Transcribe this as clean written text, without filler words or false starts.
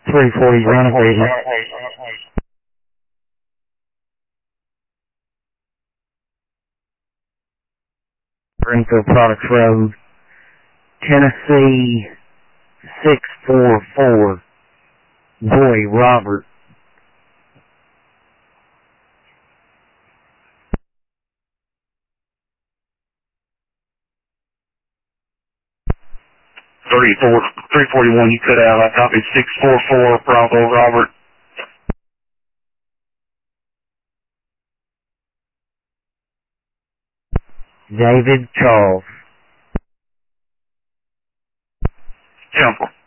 340 Renegade. Greenfield Products Road, Tennessee 644. Boy, Robert. .34, 341, you cut out. I copied 644, Bravo, Robert. David Charles. Temple.